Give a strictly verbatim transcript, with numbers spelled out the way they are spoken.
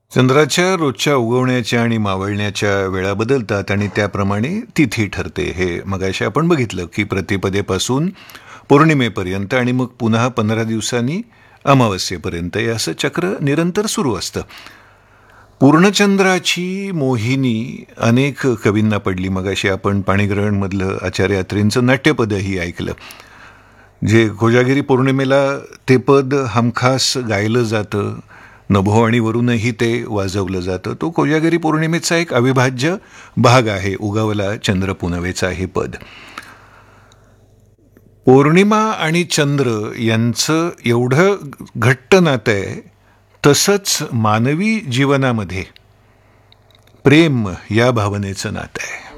चंद्राच्या रोजच्या उगवण्याच्या आणि मावळण्याच्या वेळा बदलतात आणि त्याप्रमाणे तिथी ठरते. हे मगाशी आपण बघितलं की प्रतिपदेपासून पौर्णिमेपर्यंत आणि मग पुन्हा पंधरा दिवसांनी अमावस्येपर्यंत हे असं चक्र निरंतर सुरू असतं. पूर्णचंद्राची मोहिनी अनेक कवींना पडली. मगाशी आपण पाणीग्रहणमधलं आचार्य अत्रेंचं नाट्यपदही ऐकलं, जे कोजागिरी पौर्णिमेला ते पद हमखास गायलं जातं. नभोवाणीवरूनही ते वाजवलं जातं. तो कोजागिरी पौर्णिमेचा एक अविभाज्य भाग आहे. उगवला चंद्र पुनवेचा हे पद. पौर्णिमा आणि चंद्र यांचं एवढं घट्ट नातं आहे, तसंच मानवी जीवनामध्ये प्रेम या भावनेचं नातं आहे.